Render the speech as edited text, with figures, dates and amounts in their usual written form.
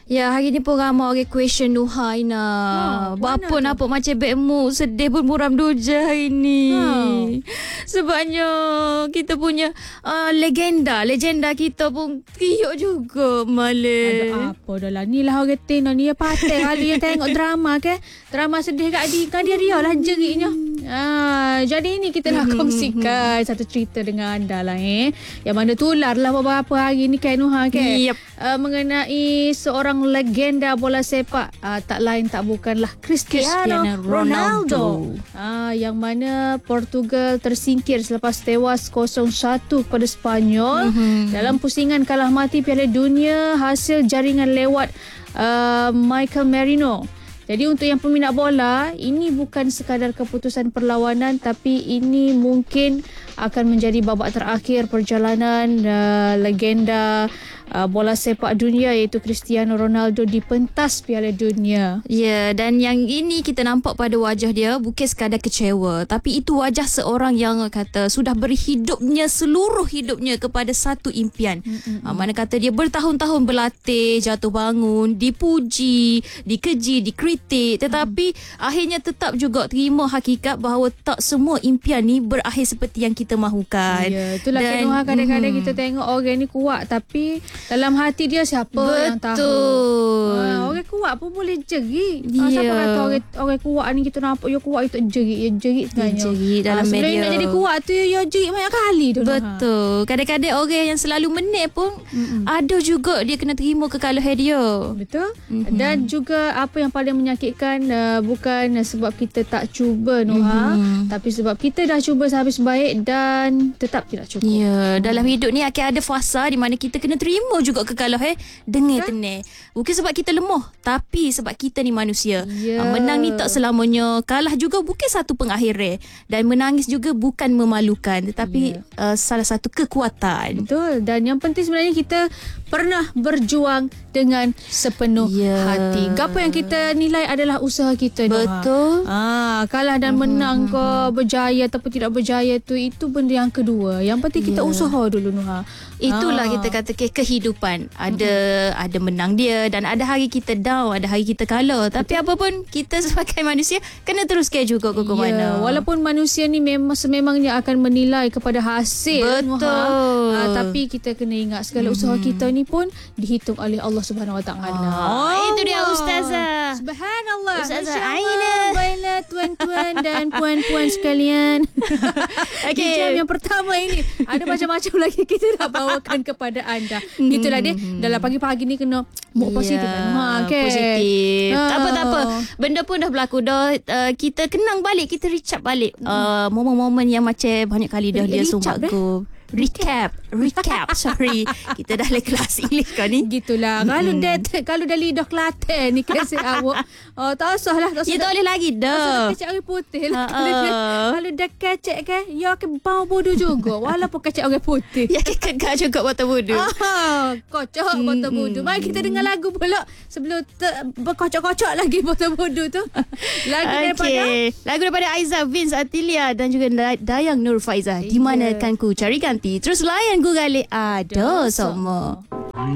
Ya, hari ni pun ramai orang question Nuha Aina. Bapa nampak macam bekmu sedih pun muram duja hari ni. Sebabnya kita punya legenda kita pun kriuk juga Malik. Ada apa dah lah. Ni lah orang Tino ni. Patah kali yang tengok drama ke. Drama sedih kat dia lah jeriknya. Jadi ni kita nak kongsikan satu cerita dengan anda lah yang mana tular lah beberapa hari ni kan Nuha kan. Yep. Mengenai seorang legenda bola sepak, tak lain tak bukanlah Cristiano Ronaldo. Yang mana Portugal tersingkir selepas tewas 0-1 kepada Spanyol dalam pusingan kalah mati Piala Dunia hasil jaringan lewat Michael Merino. Jadi untuk yang peminat bola, ini bukan sekadar keputusan perlawanan, tapi ini mungkin akan menjadi babak terakhir perjalanan legenda bola sepak dunia iaitu Cristiano Ronaldo di pentas Piala Dunia. Ya, dan yang ini kita nampak pada wajah dia bukan sekadar kecewa, tapi itu wajah seorang yang kata sudah beri hidupnya, seluruh hidupnya kepada satu impian. Mana kata dia bertahun-tahun berlatih, jatuh bangun, dipuji, dikeji, dikritik, tetapi akhirnya tetap juga terima hakikat bahawa tak semua impian ni berakhir seperti yang kita mahukan. Ya, itulah Nuha, kadang-kadang kita tengok orang ni kuat tapi dalam hati dia siapa yang tahu. Orang kuat pun boleh jerit. Siapa kata orang kuat ni kita nampak dia kuat itu jerit sebenarnya. Jerit dalam media. Sebenarnya nak jadi kuat tu dia jerit banyak kali tu. Betul. Kadang-kadang orang yang selalu menang pun ada juga dia kena terima kekalahan dia. Betul. Dan juga apa yang paling menyakitkan bukan sebab kita tak cuba Nuha, tapi sebab kita dah cuba sehabis baik dan tetap tidak cukup. Ya, dalam hidup ni akan ada fasa di mana kita kena terima juga kekalahan dengan tenang. Bukan sebab kita lemah, tapi sebab kita ni manusia. Menang ni tak selamanya, kalah juga bukan satu pengakhiran, dan menangis juga bukan memalukan, tetapi salah satu kekuatan. Betul. Dan yang penting sebenarnya kita pernah berjuang dengan sepenuh hati. Apa yang kita nilai adalah usaha kita. Betul. Kalah dan menang ke, berjaya ataupun tidak berjaya tu, itu benda yang kedua. Yang penting kita usaha dulu Nuha. Itulah kita kata kehidupan. Ada menang dia, dan ada hari kita down, ada hari kita kalah. Tapi apa pun kita sebagai manusia kena teruskan juga ke mana. Walaupun manusia ni memang sememangnya akan menilai kepada hasil. Betul. Tapi kita kena ingat segala usaha kita ni pun dihitung oleh Allah Subhanahu Wa Taala. Itu dia Ustazah. Subhanallah. Ustazah Aina. Baiklah tuan-tuan dan puan-puan sekalian. Di jam yang pertama ini ada macam-macam lagi kita nak bawakan kepada anda. Itulah dia. Dalam pagi-pagi ni kena positif kan. Positif. Tak apa. Benda pun dah berlaku dah. Kita kenang balik, kita recap balik momen-momen yang macam banyak kali dah dia sumbang ku. Recap sorry, kita dah le kelas English kan ni. Gitulah. Kalau dah lidah Kelantan ni kasi awak tak usah lah, tak boleh lagi dah. Kecek orang putih lah. Kalau dah kecek kan, ya ke bau bodoh juga walaupun kecek orang putih. Ya kekak juga botol bodoh. Kocok botol bodoh. Mari kita dengar lagu pula sebelum berkocok-kocok lagi botol bodoh tu. Lagu daripada Aiza Vince Atilia dan juga Dayang Nur Faizah. Di mana kan ku cari ganti. Terus layan Google ada semua.